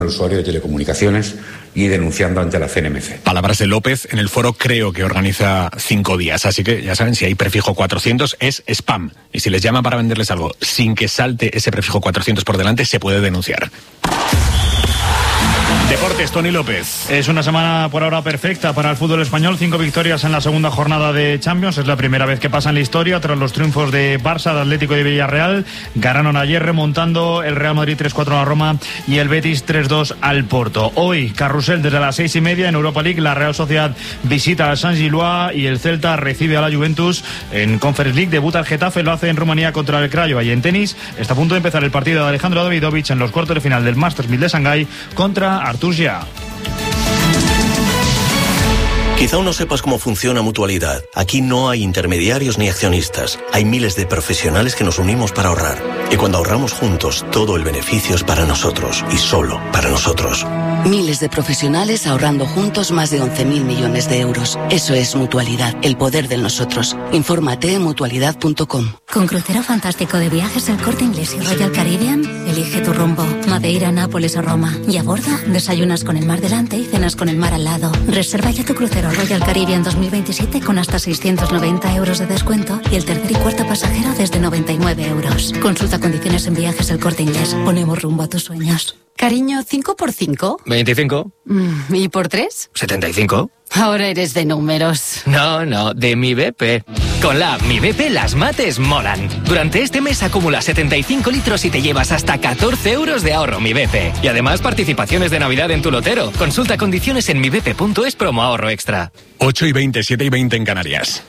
al usuario de telecomunicaciones y denunciando ante la CNMC. Palabras de López en el foro Creo, que organiza 5 días. Así que ya saben, si hay prefijo 400 es spam. Y si les llaman para venderles algo sin que salte ese prefijo 400 por delante, se puede denunciar. Deportes, Tony López. Es una semana por ahora perfecta para el fútbol español. 5 victorias en la segunda jornada de Champions. Es la primera vez que pasa en la historia tras los triunfos de Barça, de Atlético y de Villarreal. Ganaron ayer remontando el Real Madrid 3-4 a la Roma y el Betis 3-2 al Porto. Hoy, carrusel desde las 6:30 en Europa League. La Real Sociedad visita al San Gillois y el Celta recibe a la Juventus. En Conference League debuta el Getafe, lo hace en Rumanía contra el Craiova. Y en tenis está a punto de empezar el partido de Alejandro Davidovich en los cuartos de final del Masters 1000 de Shanghái contra Artur Gia. Quizá aún no sepas cómo funciona Mutualidad. Aquí no hay intermediarios ni accionistas. Hay miles de profesionales que nos unimos para ahorrar. Y cuando ahorramos juntos, todo el beneficio es para nosotros y solo para nosotros. Miles de profesionales ahorrando juntos más de 11.000 millones de euros. Eso es Mutualidad, el poder del nosotros. Infórmate en mutualidad.com. Con crucero fantástico de viajes El Corte Inglés y Royal Caribbean, elige tu rumbo. Madeira, Nápoles o Roma. Y a bordo, desayunas con el mar delante y cenas con el mar al lado. Reserva ya tu crucero Royal Caribbean 2027 con hasta 690 euros de descuento y el tercer y cuarto pasajero desde 99 euros. Consulta condiciones en Viajes El Corte Inglés. Ponemos rumbo a tus sueños. Cariño, ¿5 por 5? 25. ¿Y por 3? 75. Ahora eres de números. No, de Mi BP. Con la app Mi BP las mates molan. Durante este mes acumula 75 litros y te llevas hasta 14 euros de ahorro Mi BP. Y además participaciones de Navidad en tu lotero. Consulta condiciones en mibp.es promo ahorro extra. 8:20, 7:20 en Canarias.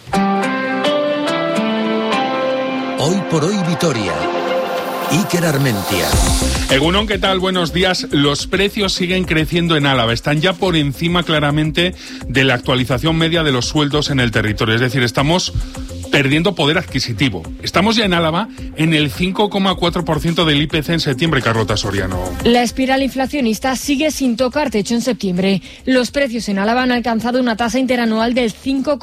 Hoy por hoy Vitoria. Iker Armentia. Egunon, ¿qué tal? Buenos días. Los precios siguen creciendo en Álava. Están ya por encima claramente de la actualización media de los sueldos en el territorio. Es decir, estamos perdiendo poder adquisitivo. Estamos ya en Álava en el 5,4% del IPC en septiembre, Carlota Soriano. La espiral inflacionista sigue sin tocar techo en septiembre. Los precios en Álava han alcanzado una tasa interanual del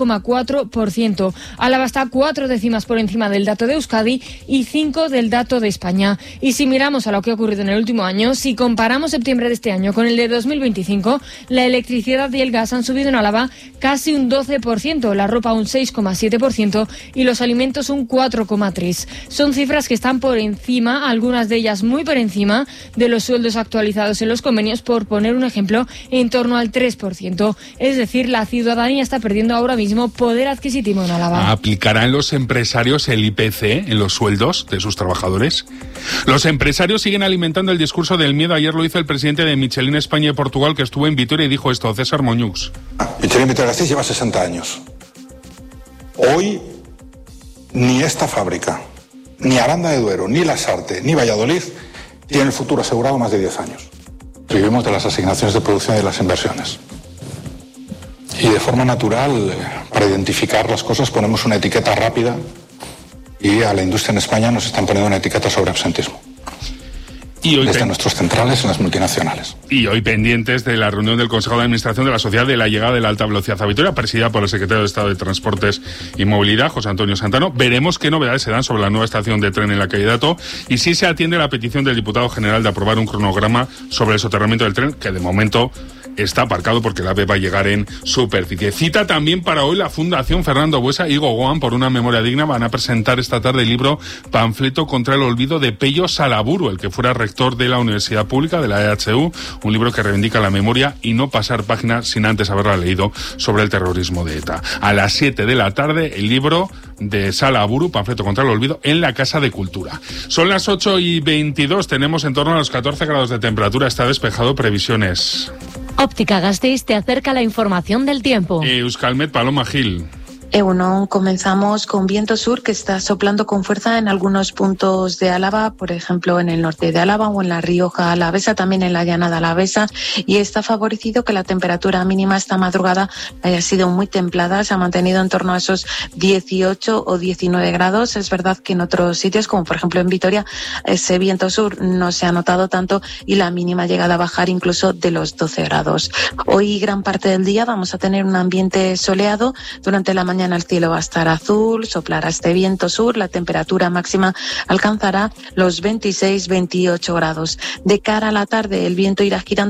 5,4%. Álava está 4 décimas por encima del dato de Euskadi y 5 del dato de España. Y si miramos a lo que ha ocurrido en el último año, si comparamos septiembre de este año con el de 2025, la electricidad y el gas han subido en Álava casi un 12%, la ropa un 6,7%, y los alimentos un 4,3%. Son cifras que están por encima, algunas de ellas muy por encima, de los sueldos actualizados en los convenios, por poner un ejemplo, en torno al 3%. Es decir, la ciudadanía está perdiendo ahora mismo poder adquisitivo en Álava. ¿Aplicarán los empresarios el IPC en los sueldos de sus trabajadores? Los empresarios siguen alimentando el discurso del miedo. Ayer lo hizo el presidente de Michelin España y Portugal, que estuvo en Vitoria, y dijo esto, César Moñux. Michelin Vitoria-Gasteiz lleva 60 años. Hoy ni esta fábrica, ni Aranda de Duero, ni Lasarte, ni Valladolid tienen el futuro asegurado más de 10 años. Vivimos de las asignaciones de producción y de las inversiones. Y de forma natural, para identificar las cosas, ponemos una etiqueta rápida y a la industria en España nos están poniendo una etiqueta sobre absentismo. Y hoy desde nuestros centrales en las multinacionales. Y hoy pendientes de la reunión del Consejo de Administración de la Sociedad de la Llegada de la Alta Velocidad a Vitoria, presidida por el secretario de Estado de Transportes y Movilidad, José Antonio Santano. Veremos qué novedades se dan sobre la nueva estación de tren en la calle Dato y si se atiende la petición del diputado general de aprobar un cronograma sobre el soterramiento del tren, que de momento está aparcado porque la AVE va a llegar en superficie. Cita también para hoy la Fundación Fernando Buesa y Gogoan por una memoria digna. Van a presentar esta tarde el libro Panfleto contra el olvido de Pello Salaburu, el que fuera rector de la Universidad Pública de la EHU, un libro que reivindica la memoria y no pasar página sin antes haberla leído sobre el terrorismo de ETA. A las 7 de la tarde el libro de Salaburu, Panfleto contra el olvido, en la Casa de Cultura. Son las 8:22, tenemos en torno a los 14 grados de temperatura, está despejado. Previsiones. Óptica Gasteiz te acerca la información del tiempo. Euskalmet, Paloma Gil. Egunon, comenzamos con viento sur que está soplando con fuerza en algunos puntos de Álava, por ejemplo en el norte de Álava o en la Rioja Alavesa, también en la Llanada Alavesa, y está favorecido que la temperatura mínima esta madrugada haya sido muy templada, se ha mantenido en torno a esos 18 o 19 grados. Es verdad que en otros sitios, como por ejemplo en Vitoria, ese viento sur no se ha notado tanto y la mínima ha llegado a bajar incluso de los 12 grados. Hoy gran parte del día vamos a tener un ambiente soleado. Durante la mañana mañana el cielo va a estar azul, soplará este viento sur, la temperatura máxima alcanzará los 26-28 grados. De cara a la tarde el viento irá girando